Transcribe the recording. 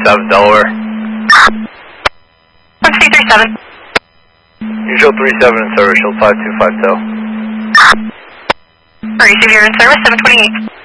37 Delaware. 1337. Usual 37 in service, shield 5252. Receive your in service, 728.